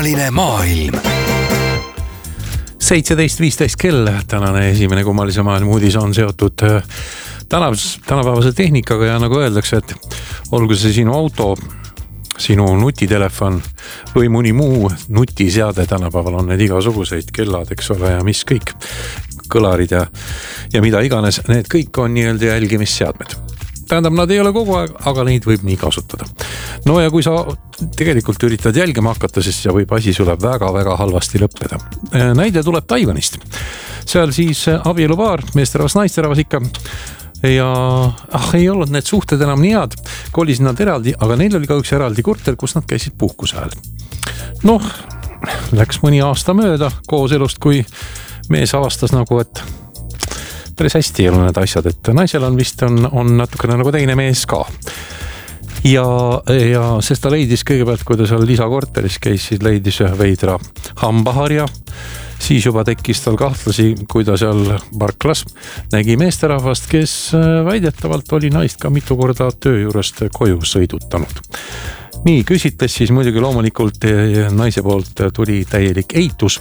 Kummaline maailm. 17.15 kell, tänane esimene Kummalise maailma uudis on seotud tänapäevase tehnikaga ja nagu öeldakse, et olgu see sinu auto, sinu nutitelefon või mõni muu nutiseade, tänapäeval on need igasuguseid kellad, eks ole, ja mis kõik, kõlarid ja mida iganes, need kõik on nii-öelda jälgimisseadmed. Tähendab, nad ei ole kogu aeg, aga neid võib nii kasutada. No ja kui sa tegelikult üritad jälgima hakata, siis võib asi sulle väga-väga halvasti lõppeda. Näide tuleb Taiwanist. Seal siis abielupaar, meesterahvas, naisterahvas ikka. Ja ei olnud need suhted enam nii head, kolis nad eraldi, aga neil oli ka üks eraldi korter, kus nad käisid puhkuse ajal. Noh, läks mõni aasta mööda koos elust, kui mees avastas nagu, et päris hästi ei ole need asjad, et naisel on vist on natukene nagu teine mees ka. Ja sest ta leidis kõigepealt, kui ta seal lisakorteris käis, siis leidis ühe veidra hambaharja. Siis juba tekkis tal kahtlasi, kui ta seal parklas nägi meesterahvast, kes väidetavalt oli naist ka mitu korda töö juurest koju sõidutanud. Nii, küsitles siis muidugi loomulikult naise poolt tuli täielik eitus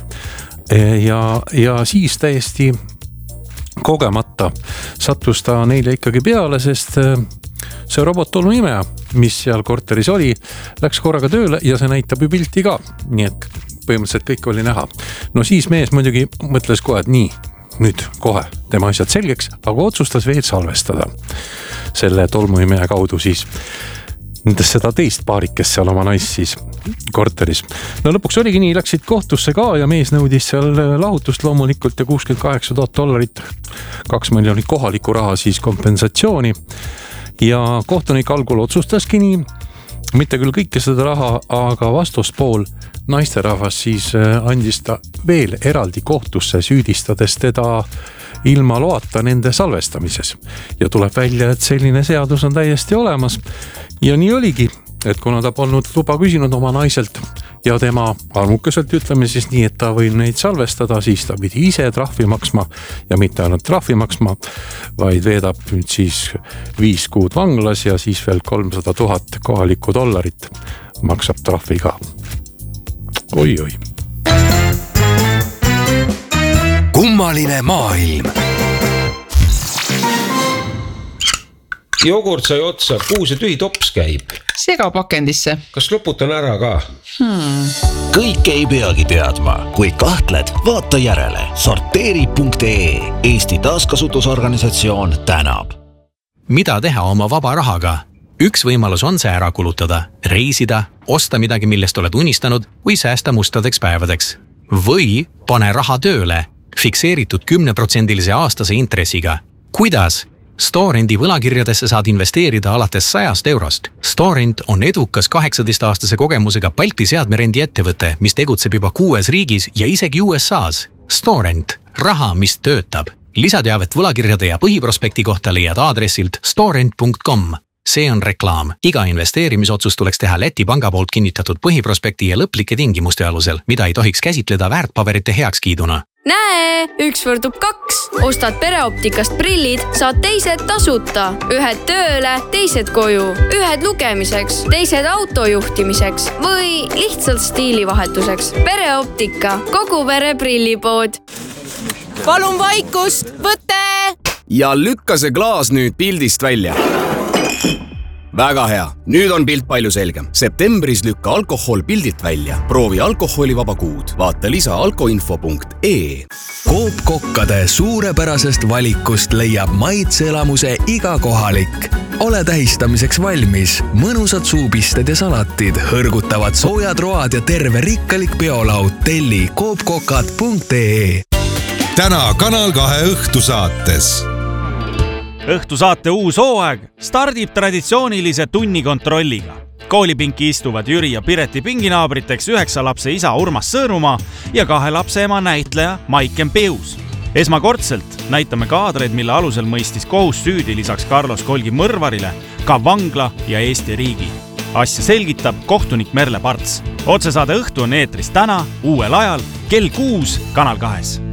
ja siis täiesti kogemata sattus ta neile ikkagi peale, sest see robottolmuimeja, mis seal korteris oli, läks korraga tööle ja see näitab ju pilti ka. Nii et põhimõtteliselt kõik oli näha. No siis mees muidugi mõtles kohe, et nii, nüüd kohe tema asjad selgeks, aga otsustas veel salvestada selle tolmuimeja kaudu siis seda teist paarikest seal oma naist siis korteris. No lõpuks oligi nii, läksid kohtusse ka ja mees nõudis seal lahutust loomulikult ja $68,000, 2 miljonit kohalikku raha siis kompensatsiooni. Ja kohtunik algul otsustaski nii, mitte küll kõike seda raha, aga vastuspool naisterahvas siis andis ta veel eraldi kohtusse süüdistades teda ilma loata nende salvestamises. Ja tuleb välja, et selline seadus on täiesti olemas. Ja nii oligi, et kuna ta polnud luba küsinud oma naiselt ja tema armukeselt ütleme siis nii, et ta võib neid salvestada, siis ta pidi ise trahvi maksma ja mitte ainult trahvi maksma, vaid veedab nüüd siis 5 kuud vanglas ja siis veel $300,000 kohalikku dollarit maksab trahvi ka. Oi. Kummaline maailm. Jogurt sai otsa, kuhu see tühi tops käib? Sega pakendisse. Kas loputan ära ka? Kõik ei peagi teadma. Kui kahtled, vaata järele. Sorteeri.ee Eesti taaskasutusorganisatsioon tänab. Mida teha oma vaba rahaga? Üks võimalus on see ära kulutada, reisida, osta midagi, millest oled unistanud või säästa mustadeks päevadeks. Või pane raha tööle, fikseeritud 10% aastase intressiga. Kuidas? Storendi võlakirjadesse saad investeerida alates €100. Storend on edukas 18-aastase kogemusega Balti seadmerendi ettevõte, mis tegutseb juba 6 riigis ja isegi USAs. Storend, raha, mis töötab. Lisateavet võlakirjade ja põhiprospekti kohta leiad aadressilt storend.com. See on reklaam. Iga investeerimisotsus tuleks teha Läti panga poolt kinnitatud põhiprospekti ja lõplike tingimuste alusel, mida ei tohiks käsitleda väärtpaberite heakskiiduna. Näe, 1 võrdub 2. Ostad Pereoptikast prillid, saad teised tasuta. Ühed tööle, teised koju. Ühed lugemiseks, teised autojuhtimiseks või lihtsalt stiilivahetuseks. Pereoptika, kogu pere prillipood. Palun vaikust, võte! Ja lükka see klaas nüüd pildist välja. Väga hea, nüüd on pilt palju selgem. Septembris lükka alkohol pildilt välja. Proovi alkoholivaba kuud. Vaata lisa alkoinfo.ee. Coop kokkade suurepärasest valikust leiab maitseelamuse iga kohalik. Ole tähistamiseks valmis. Mõnusad suupisted ja salatid, hõrgutavad soojad road ja terve rikkalik peolaud. Telli coopkokad.ee. Täna Kanal 2 õhtusaates. Õhtusaate uus hooaeg stardib traditsioonilise tunnikontrolliga. Koolipinki istuvad Jüri ja Pireti pinginaabriteks 9 lapse isa Urmas Sõõrumaa ja 2 lapse ema näitleja Maiken Peus. Esmakordselt näitame kaadreid, mille alusel mõistis kohus süüdi lisaks Carlos Kolgi mõrvarile ka vangla ja Eesti riigi. Asja selgitab kohtunik Merle Parts. Otsesaade Õhtu on eetris täna uuel ajal kell 6 Kanal 2.